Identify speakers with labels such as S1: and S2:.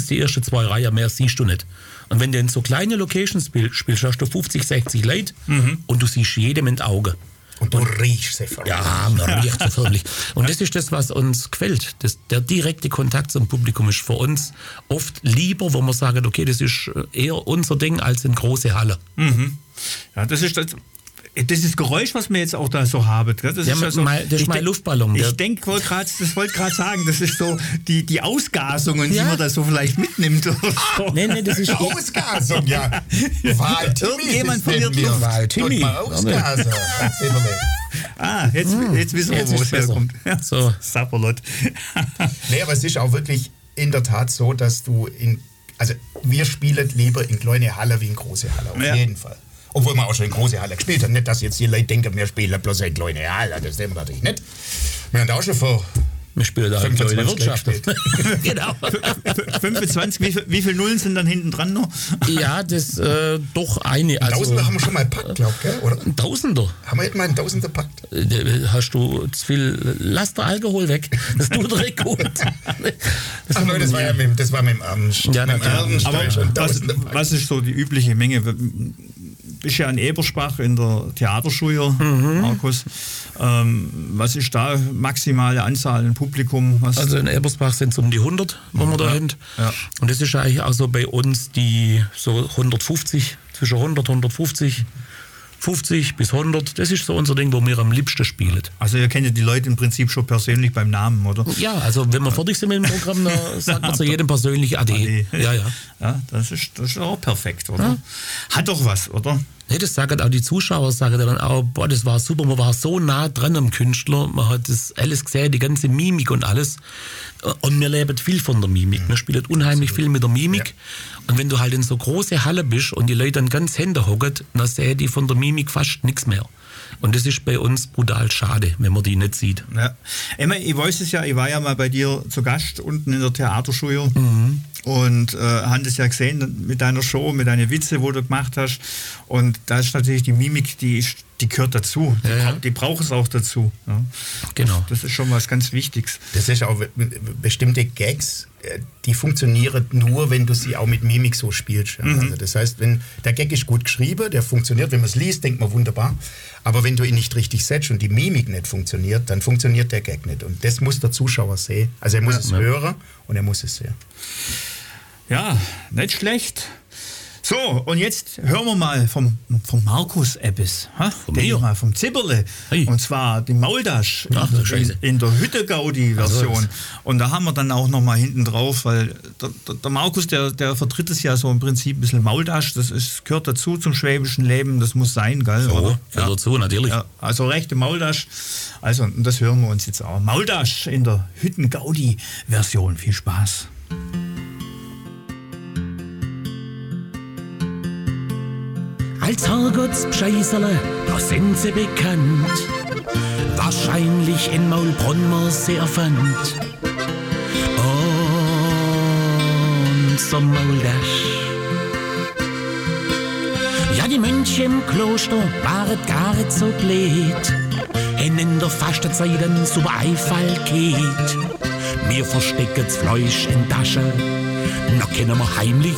S1: siehst die ersten 2 Reihen, mehr siehst du nicht. Und wenn du in so kleine Locations spielst, hast du 50, 60 Leute und du siehst jedem in die Augen.
S2: Und du riechst sie förmlich.
S1: Ja, man riecht sie förmlich. Und das ist das, was uns gefällt. Der direkte Kontakt zum Publikum ist für uns oft lieber, wo man sagt, okay, das ist eher unser Ding als in große Halle.
S3: Ja, das ist das Geräusch, was wir jetzt auch da so haben. Das ist,
S1: das ist mein Luftballon.
S3: Ich wollte gerade sagen, das ist so die Ausgasungen, die man da so vielleicht mitnimmt. Oder so.
S1: Nee, das ist
S2: Ausgasung, ja.
S3: Irgendjemand verliert Luft.
S2: Timmy. Ausgasung.
S3: Jetzt wissen wir, wo es herkommt. Ja.
S1: So.
S3: Sapperlot.
S2: Nee, aber es ist auch wirklich in der Tat so, dass also wir spielen lieber in kleine Halle wie in große Halle, auf jeden Fall. Obwohl wir auch schon in große Halle gespielt haben. Nicht, dass jetzt die Leute denken, wir spielen bloß in kleine Halle. Das sehen wir natürlich nicht. Wir haben auch schon vor
S1: wir spielen da
S2: 25
S1: Wirtschaft.
S3: Genau. 25, wie viele Nullen sind dann hinten dran noch?
S1: Ja, das doch eine. Also,
S2: Tausender haben wir schon mal gepackt, glaube ich, oder?
S1: Ein Tausender?
S2: Haben wir jetzt mal einen Tausender gepackt?
S1: Hast du zu viel, lass der Alkohol weg. Das tut direkt gut.
S2: Ach nein, das war mit dem Ernst.
S1: Ja,
S2: mit dem Ernst.
S3: Aber was ist so die übliche Menge? Bist ja in Ebersbach in der Theaterschule, Markus. Was ist da maximale Anzahl im Publikum?
S1: Also in Ebersbach sind es um die 100, wo wir da sind. Ja. Und das ist eigentlich auch so bei uns die so 150, zwischen 100, 150, 50 bis 100. Das ist so unser Ding, wo wir am liebsten spielen.
S3: Also ihr kennt ja die Leute im Prinzip schon persönlich beim Namen, oder?
S1: Ja, also wenn wir fertig sind mit dem Programm, dann sagt man zu jedem persönlich Ade.
S3: Ja, das ist auch perfekt, oder? Ja. Hat doch was, oder?
S1: Nee, das sagen auch die Zuschauer, sagen dann auch, boah, das war super, man war so nah dran am Künstler, man hat das alles gesehen, die ganze Mimik und alles. Und wir leben viel von der Mimik, wir spielen unheimlich viel mit der Mimik. Ja. Und wenn du halt in so große Halle bist und die Leute dann ganz Hände hocken, dann sehen die von der Mimik fast nichts mehr. Und das ist bei uns brutal schade, wenn man die nicht sieht.
S3: Ja. Ich weiß es ja, ich war ja mal bei dir zu Gast unten in der Theaterschule und habe das ja gesehen mit deiner Show, mit deinen Witze, wo du gemacht hast. Und da ist natürlich die Mimik, die gehört dazu. Die braucht es auch dazu. Ja.
S1: Genau.
S3: Das ist schon was ganz Wichtiges.
S2: Das ist auch bestimmte Gags, die funktionieren nur, wenn du sie auch mit Mimik so spielst. Also das heißt, wenn der Gag ist gut geschrieben, der funktioniert, wenn man es liest, denkt man wunderbar. Aber wenn du ihn nicht richtig setzt und die Mimik nicht funktioniert, dann funktioniert der Gag nicht. Und das muss der Zuschauer sehen. Also er muss es hören und er muss es sehen.
S3: Ja, nicht schlecht. So, und jetzt hören wir mal vom Markus etwas. Vom Zibberle. Hey. Und zwar die Maultasch in der Hütte-Gaudi-Version. Also. Und da haben wir dann auch noch mal hinten drauf, weil der Markus, der vertritt es ja so im Prinzip ein bisschen Maultasch. Das gehört dazu zum schwäbischen Leben. Das muss sein, gell?
S1: So, gehört dazu, natürlich.
S3: Ja, also rechte Maultasch. Also, und das hören wir uns jetzt auch. Maultasch in der Hütten-Gaudi-Version. Viel Spaß.
S4: Als Herrgottsbscheißerle, da sind sie bekannt. Wahrscheinlich in Maulbronn man sehr fand. Und so Maultasch. Ja, die Mönche im Kloster waren gar nicht so blöd. In der Fastenzeit ein super Einfall geht. Wir verstecken das Fleisch in Tasche, noch können wir heimlich